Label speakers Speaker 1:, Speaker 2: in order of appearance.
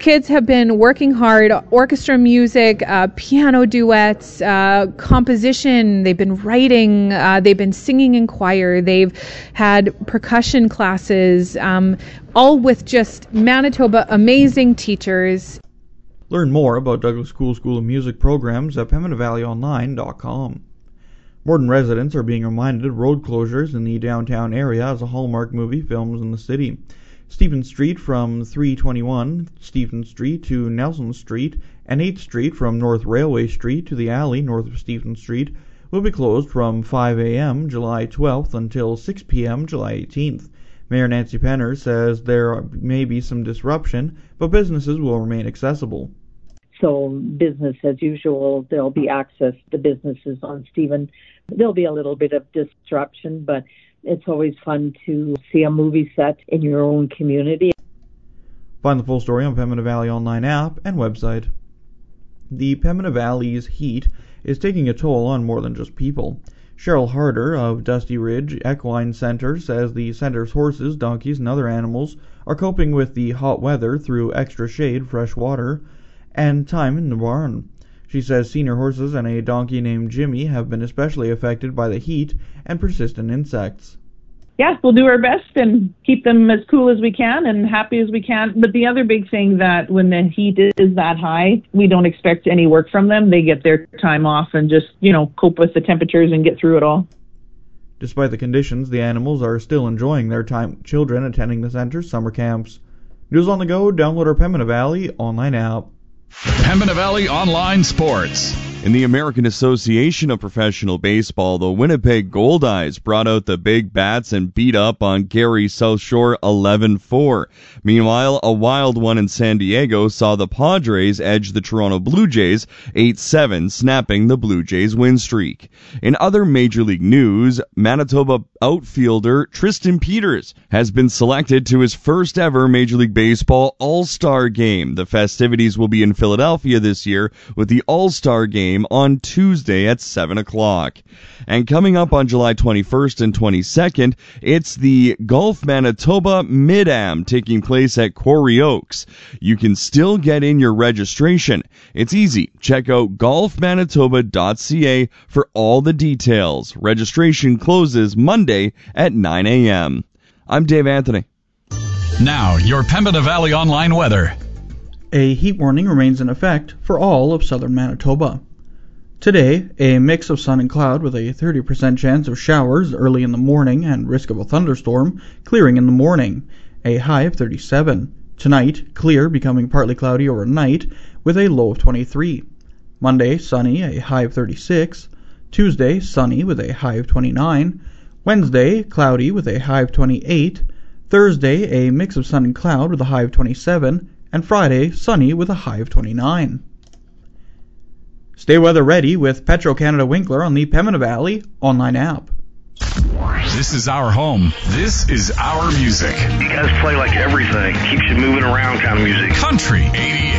Speaker 1: kids have been working hard, orchestra music, piano duets, composition. They've been writing, they've been singing in choir, they've had percussion classes, all with just Manitoba amazing teachers.
Speaker 2: Learn more about Douglas Cool School of Music programs at PembinaValleyOnline.com. Morden residents are being reminded of road closures in the downtown area as a Hallmark movie films in the city. Stephen Street from 321 Stephen Street to Nelson Street and 8th Street from North Railway Street to the alley north of Stephen Street will be closed from 5 a.m. July 12th until 6 p.m. July 18th. Mayor Nancy Penner says there may be some disruption, but businesses will remain accessible.
Speaker 3: So business as usual, there'll be access to businesses on Stephen. There'll be a little bit of disruption, but it's always fun to see a movie set in your own community.
Speaker 2: Find the full story on Pembina Valley Online app and website. The Pembina Valley's heat is taking a toll on more than just people. Cheryl Harder of Dusty Ridge Equine Center says the center's horses, donkeys, and other animals are coping with the hot weather through extra shade, fresh water, and time in the barn. She says senior horses and a donkey named Jimmy have been especially affected by the heat and persistent insects.
Speaker 4: Yeah, we'll do our best and keep them as cool as we can and happy as we can. But the other big thing that when the heat is that high, we don't expect any work from them. They get their time off and just, cope with the temperatures and get through it all.
Speaker 2: Despite the conditions, the animals are still enjoying their time. Children attending the center's summer camps. News on the go, download our Pembina Valley online app.
Speaker 5: Pembina Valley Online Sports. In the American Association of Professional Baseball, the Winnipeg Goldeyes brought out the big bats and beat up on Gary South Shore 11-4. Meanwhile, a wild one in San Diego saw the Padres edge the Toronto Blue Jays 8-7, snapping the Blue Jays win streak. In other Major League news, Manitoba outfielder Tristan Peters has been selected to his first ever Major League Baseball All-Star Game. The festivities will be in Philadelphia this year with the All-Star Game on Tuesday at 7 o'clock. And coming up on July 21st and 22nd, it's the Golf Manitoba Mid-Am taking place at Quarry Oaks. You can still get in your registration. It's easy. Check out golfmanitoba.ca for all the details. Registration closes Monday at 9 a.m. I'm Dave Anthony.
Speaker 6: Now, your Pembina Valley Online weather.
Speaker 2: A heat warning remains in effect for all of southern Manitoba. Today, a mix of sun and cloud with a 30% chance of showers early in the morning and risk of a thunderstorm, clearing in the morning, a high of 37. Tonight, clear, becoming partly cloudy overnight with a low of 23. Monday, sunny, a high of 36. Tuesday, sunny with a high of 29. Wednesday, cloudy with a high of 28. Thursday, a mix of sun and cloud with a high of 27. And Friday, sunny with a high of 29. Stay weather ready with Petro-Canada Winkler on the Pembina Valley Online app.
Speaker 6: This is our home. This is our music.
Speaker 7: You guys play like everything. Keeps you moving around kind of music.
Speaker 6: Country 88.